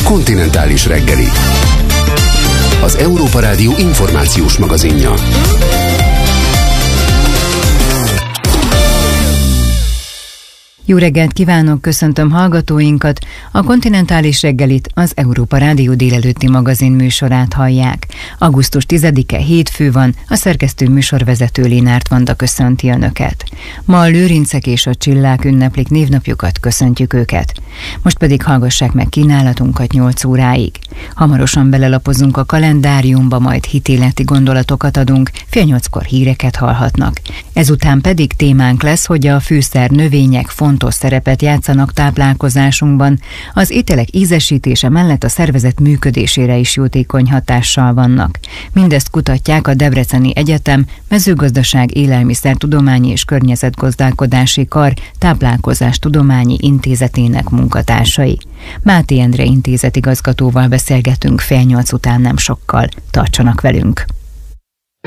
Kontinentális reggeli. Az Európa Rádió információs magazinja. Jó reggelt kívánok, köszöntöm hallgatóinkat! A Kontinentális reggelit, az Európa Rádió délelőtti magazin műsorát hallják. Augusztus 10-e hétfő van, a szerkesztő műsorvezető Lénárt Vanda köszönti Önöket. Ma a lőrincek és a csillák ünneplik névnapjukat, köszöntjük őket. Most pedig hallgassák meg kínálatunkat 8 óráig. Hamarosan belelapozunk a kalendáriumba, majd hitéleti gondolatokat adunk, 7:30-kor híreket hallhatnak. Ezután pedig témánk lesz, hogy a fűszer növények fontos szerepet játszanak táplálkozásunkban, az ételek ízesítése mellett a szervezet működésére is jótékony hatással vannak. Mindezt kutatják a Debreceni Egyetem Mezőgazdaság, Élelmiszertudományi és Környezetgazdálkodási Kar Táplálkozástudományi Intézetének munkatársai. Máté Endre intézetigazgatóval beszélgetünk 7:30 után nem sokkal. Tartsanak velünk!